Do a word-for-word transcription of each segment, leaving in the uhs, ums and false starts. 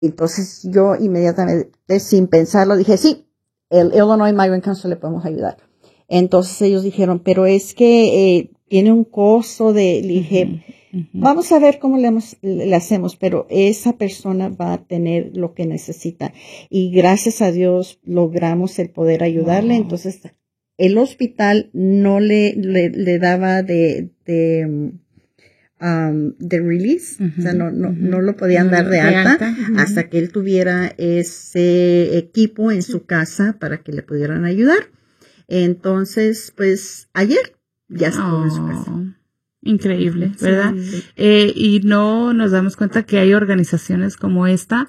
Entonces yo inmediatamente, sin pensarlo, dije, sí, el Illinois Migrant Council le podemos ayudar. Entonces ellos dijeron, pero es que eh, tiene un costo de, le dije, uh-huh, uh-huh. vamos a ver cómo le, hemos, le hacemos, pero esa persona va a tener lo que necesita. Y gracias a Dios logramos el poder ayudarle. Wow. Entonces el hospital no le, le, le daba de, de, um, de release, uh-huh, o sea, no, no, uh-huh. no lo podían uh-huh. dar de alta, de alta. Uh-huh. hasta que él tuviera ese equipo en sí. su casa para que le pudieran ayudar. Entonces, pues, ayer ya estuvo oh, en su casa. Increíble, ¿verdad? Sí. Eh, y no nos damos cuenta que hay organizaciones como esta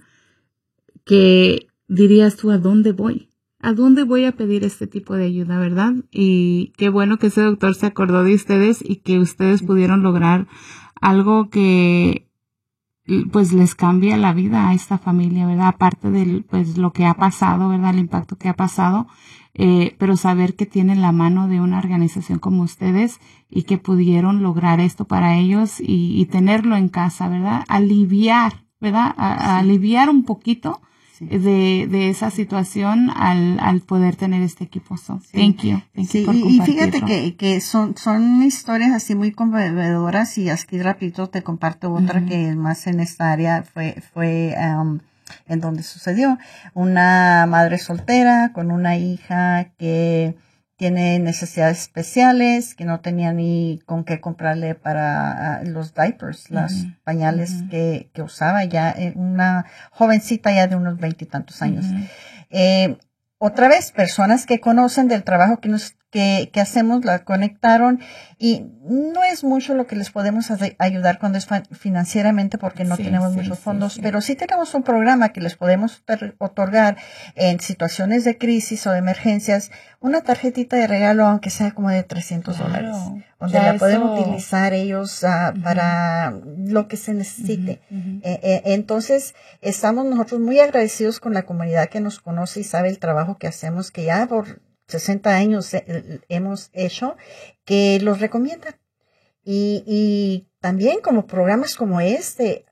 que dirías tú, ¿a dónde voy? ¿A dónde voy a pedir este tipo de ayuda, verdad? Y qué bueno que ese doctor se acordó de ustedes y que ustedes pudieron lograr algo que pues les cambia la vida a esta familia, ¿verdad? Aparte de pues lo que ha pasado, ¿verdad? El impacto que ha pasado. Eh, pero saber que tienen la mano de una organización como ustedes y que pudieron lograr esto para ellos y, y tenerlo en casa, ¿verdad? Aliviar, ¿verdad? A, a sí. aliviar un poquito sí. de, de esa situación al, al poder tener este equipo. So, sí. Thank you. Thank sí, you por y, y fíjate que, que son, son historias así muy conmovedoras y aquí rapidito te comparto otra uh-huh. que más en esta área fue, fue, um, en donde sucedió. Una madre soltera con una hija que tiene necesidades especiales, que no tenía ni con qué comprarle para uh, los diapers, uh-huh. los pañales uh-huh. que, que usaba ya, eh, una jovencita ya de unos veintitantos años. Uh-huh. Eh, otra vez, personas que conocen del trabajo que nos que, que hacemos, la conectaron y no es mucho lo que les podemos hacer, ayudar cuando es financieramente porque no sí, tenemos sí, muchos fondos, sí, sí. pero sí tenemos un programa que les podemos otorgar en situaciones de crisis o de emergencias, una tarjetita de regalo, aunque sea como de trescientos dólares, claro. donde ya la eso... pueden utilizar ellos uh, uh-huh. para lo que se necesite. Uh-huh, uh-huh. Eh, eh, entonces, estamos nosotros muy agradecidos con la comunidad que nos conoce y sabe el trabajo que hacemos, que ya por sesenta años eh, hemos hecho, que los recomiendan. Y, y también como programas como este,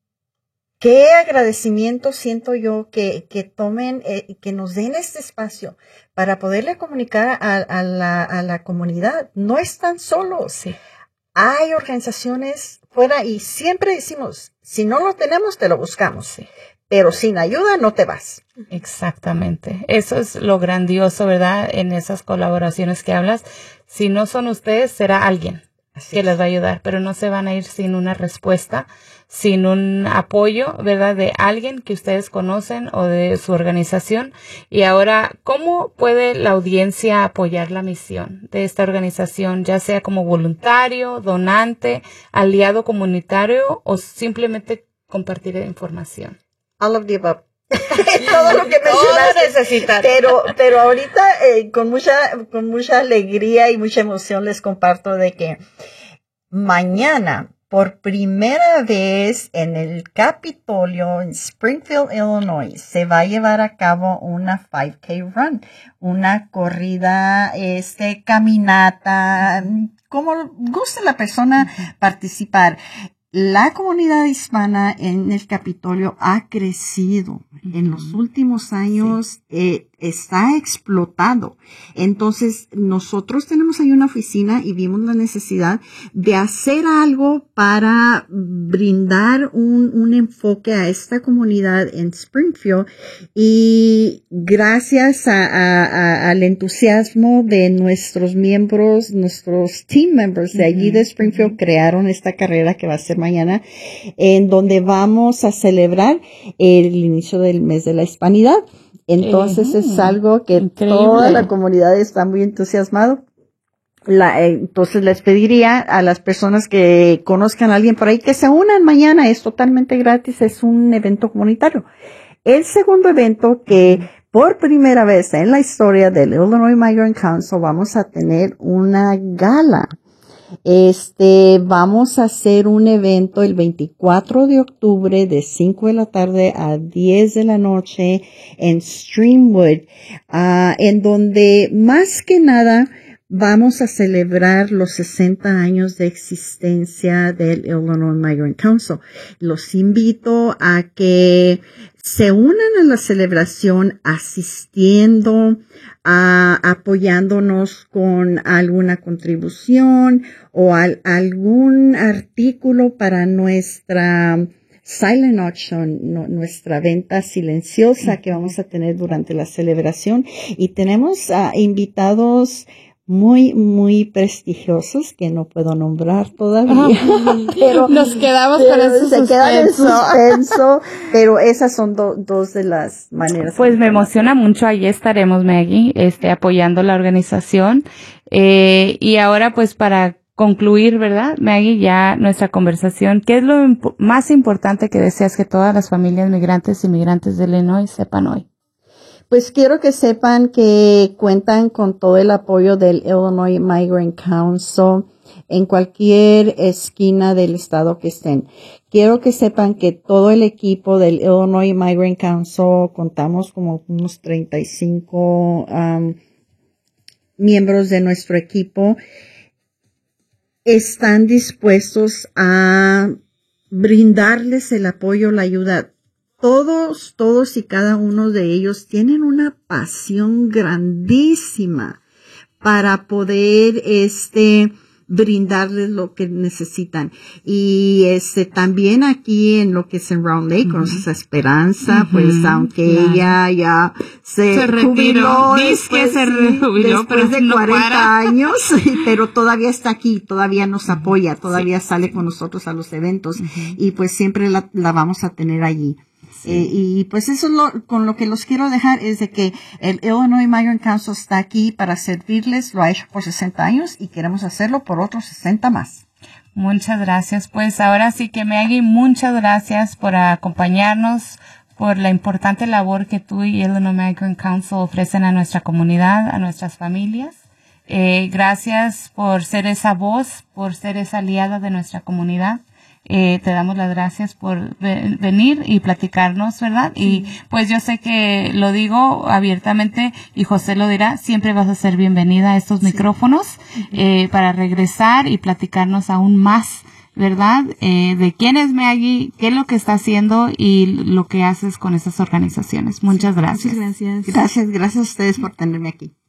qué agradecimiento siento yo que, que tomen, eh, que nos den este espacio para poderle comunicar a, a, la, a la comunidad. No están solos. Sí. Hay organizaciones fuera y siempre decimos, si no lo tenemos, te lo buscamos. Sí. Pero sin ayuda no te vas. Exactamente. Eso es lo grandioso, ¿verdad? En esas colaboraciones que hablas. Si no son ustedes, será alguien Así que es. les va a ayudar, pero no se van a ir sin una respuesta, sin un apoyo, ¿verdad? De alguien que ustedes conocen o de su organización. Y ahora, ¿cómo puede la audiencia apoyar la misión de esta organización, ya sea como voluntario, donante, aliado comunitario o simplemente compartir información? All of the above. Todo lo que mencionaste. Pero, pero ahorita eh, con mucha, con mucha alegría y mucha emoción les comparto de que mañana, por primera vez en el Capitolio en Springfield, Illinois, se va a llevar a cabo una cinco K run, una corrida, este, caminata, como guste la persona participar. La comunidad hispana en el Capitolio ha crecido. Uh-huh. En los últimos años sí. eh, está explotado. Entonces, nosotros tenemos ahí una oficina y vimos la necesidad de hacer algo para brindar un, un enfoque a esta comunidad en Springfield. Y gracias a, a, a, al entusiasmo de nuestros miembros, nuestros team members de allí de Springfield, uh-huh. crearon esta carrera que va a ser mañana, en donde vamos a celebrar el inicio del mes de la hispanidad. Entonces uh-huh. es algo que Increíble. Toda la comunidad está muy entusiasmado. La, eh, entonces les pediría a las personas que conozcan a alguien por ahí que se unan mañana. Es totalmente gratis, es un evento comunitario. El segundo evento que uh-huh. por primera vez en la historia del Illinois Migrant Council vamos a tener una gala. Este, vamos a hacer un evento el veinticuatro de octubre de cinco de la tarde a diez de la noche en Streamwood, uh, en donde más que nada vamos a celebrar los sesenta años de existencia del Illinois Migrant Council. Los invito a que se unan a la celebración asistiendo, a, apoyándonos con alguna contribución o al, algún artículo para nuestra silent auction, no, nuestra venta silenciosa que vamos a tener durante la celebración. Y tenemos uh, invitados muy, muy prestigiosos que no puedo nombrar todavía. pero nos quedamos pero con ese se suspenso. quedan en suspenso, pero esas son do, dos de las maneras. Pues me emociona mucho. Allí estaremos, Maggie, este, apoyando la organización. Eh, y ahora, pues, para concluir, ¿verdad, Maggie? Ya nuestra conversación. ¿Qué es lo imp- más importante que deseas que todas las familias migrantes y migrantes de Illinois sepan hoy? Pues quiero que sepan que cuentan con todo el apoyo del Illinois Migrant Council en cualquier esquina del estado que estén. Quiero que sepan que todo el equipo del Illinois Migrant Council, contamos como unos treinta y cinco um, miembros de nuestro equipo, están dispuestos a brindarles el apoyo, la ayuda. Todos, todos y cada uno de ellos tienen una pasión grandísima para poder, este, brindarles lo que necesitan. Y este, también aquí en lo que es en Round Lake, uh-huh. conoces a Esperanza, uh-huh. pues aunque claro. ella ya se, se retiró, jubiló, dice que se jubiló, después pero de no cuarenta para. años, pero todavía está aquí, todavía nos apoya, todavía sí. sale con nosotros a los eventos, uh-huh. y pues siempre la, la vamos a tener allí. Sí. Eh, y pues eso es lo, con lo que los quiero dejar, es de que el Illinois Migrant Council está aquí para servirles, lo ha hecho por sesenta años y queremos hacerlo por otros sesenta más. Muchas gracias. Pues ahora sí que Maggie, muchas gracias por acompañarnos, por la importante labor que tú y Illinois Migrant Council ofrecen a nuestra comunidad, a nuestras familias. Eh, gracias por ser esa voz, por ser esa aliada de nuestra comunidad. Eh, te damos las gracias por ve- venir y platicarnos, ¿verdad? Sí. Y pues yo sé que lo digo abiertamente y José lo dirá, siempre vas a ser bienvenida a estos sí. micrófonos uh-huh. eh, para regresar y platicarnos aún más, ¿verdad? Eh, de quién es Maggie, qué es lo que está haciendo y lo que haces con esas organizaciones. Muchas gracias. Muchas gracias. Gracias, gracias a ustedes por tenerme aquí.